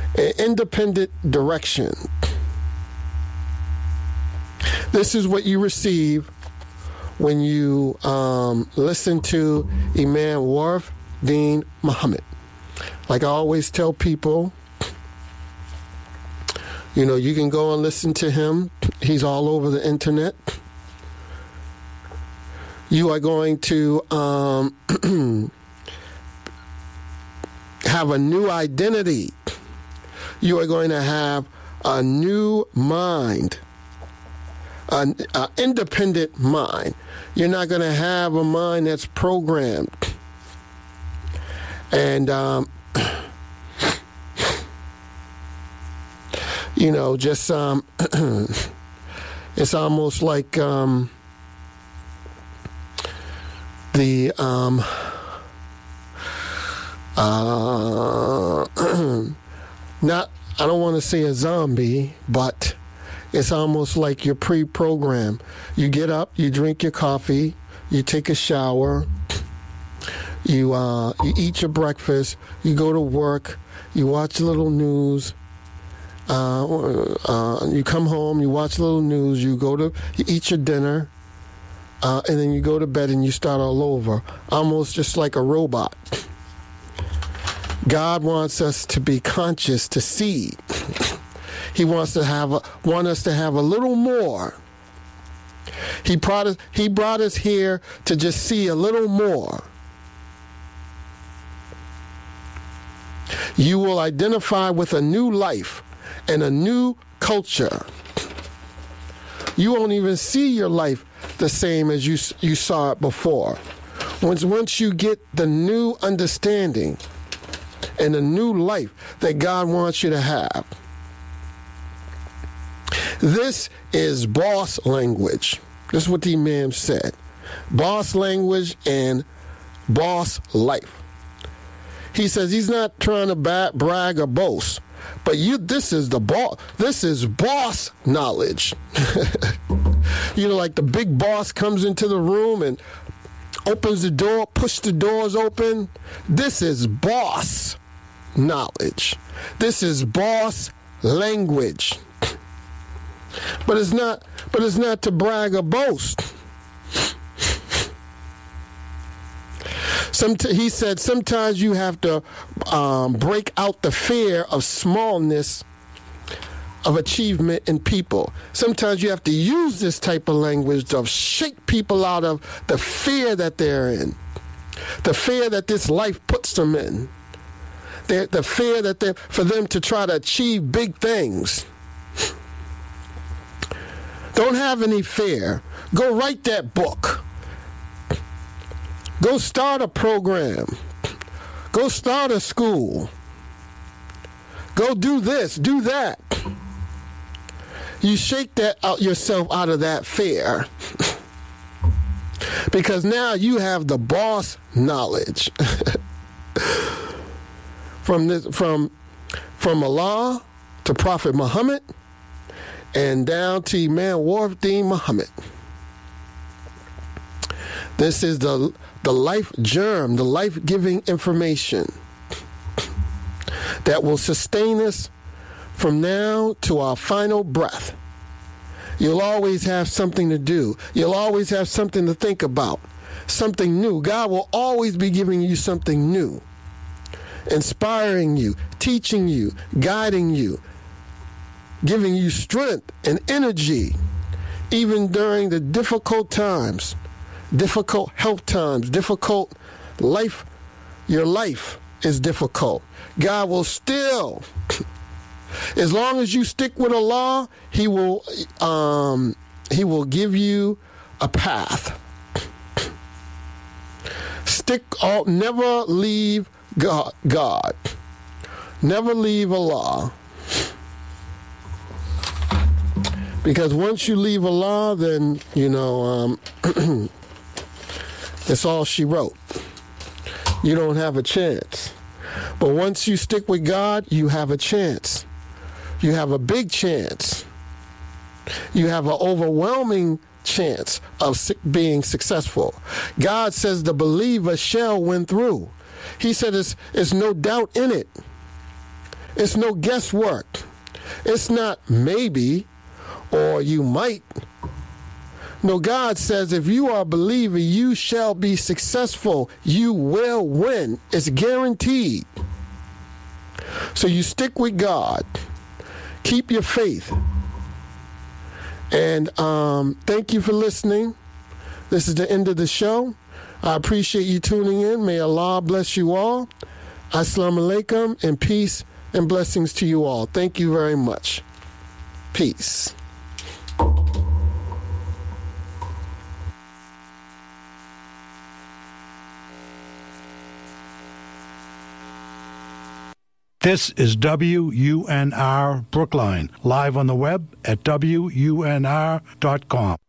an independent direction. This is what you receive when you listen to Imam Warith Deen Muhammad. Like I always tell people, you can go and listen to him. He's all over the internet. You are going to have a new identity. You are going to have a new mind, an independent mind. You're not going to have a mind that's programmed. And, just it's almost like not, I don't want to say a zombie, but it's almost like you're pre-programmed. You get up, you drink your coffee, you take a shower, you eat your breakfast, you go to work, you watch a little news, you come home, you watch a little news, you eat your dinner, and then you go to bed and you start all over, almost just like a robot. God wants us to be conscious, to see. He wants us to have a little more. He brought us here to just see a little more. You will identify with a new life and a new culture. You won't even see your life the same as you saw it before. Once you get the new understanding and the new life that God wants you to have. This is boss language. This is what the Imam said. Boss language and boss life. He says he's not trying to brag or boast, but this is boss knowledge. Like the big boss comes into the room and opens the door, push the doors open. This is boss knowledge. This is boss language. But it's not to brag or boast. He said sometimes you have to break out the fear of smallness of achievement in people. Sometimes you have to use this type of language to shake people out of the fear that they're in, the fear that this life puts them in, the fear that for them to try to achieve big things. Don't have any fear. Go write that book. Go start a program. Go start a school. Go do this, do that. You shake yourself out of that fear. Because now you have the boss knowledge. From Allah to Prophet Muhammad and down to Imam Warith Deen Muhammad. This is the life germ, the life-giving information that will sustain us from now to our final breath. You'll always have something to do. You'll always have something to think about, something new. God will always be giving you something new, inspiring you, teaching you, guiding you, giving you strength and energy, even during the difficult times, difficult health times, difficult life. Your life is difficult. God will still, as long as you stick with Allah, He will give you a path. Never leave God. Never leave Allah. Because once you leave Allah, then, it's all she wrote. You don't have a chance. But once you stick with God, you have a chance. You have a big chance. You have an overwhelming chance of being successful. God says the believer shall win through. He said there's no doubt in it. It's no guesswork. It's not maybe or you might. No, God says if you are a believer, you shall be successful. You will win. It's guaranteed. So you stick with God. Keep your faith. And thank you for listening. This is the end of the show. I appreciate you tuning in. May Allah bless you all. Assalamu alaikum, and peace and blessings to you all. Thank you very much. Peace. This is WUNR Brookline, live on the web at WUNR.com.